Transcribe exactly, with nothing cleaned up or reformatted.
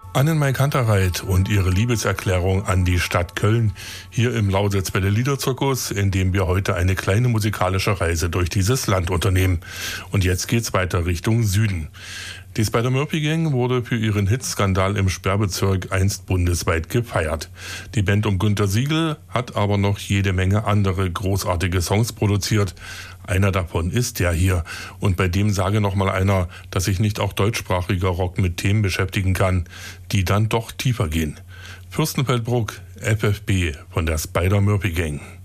Annenmai Kantereit und ihre Liebeserklärung an die Stadt Köln hier im Lausitz-Welle Liederzirkus, in dem wir heute eine kleine musikalische Reise durch dieses Land unternehmen. Und jetzt geht's weiter Richtung Süden. Die Spider-Murphy Gang wurde für ihren Hitskandal im Sperrbezirk einst bundesweit gefeiert. Die Band um Günter Siegel hat aber noch jede Menge andere großartige Songs produziert. Einer davon ist der hier. Und bei dem sage noch mal einer, dass sich nicht auch deutschsprachiger Rock mit Themen beschäftigen kann, die dann doch tiefer gehen. Fürstenfeldbruck, F F B von der Spider-Murphy Gang.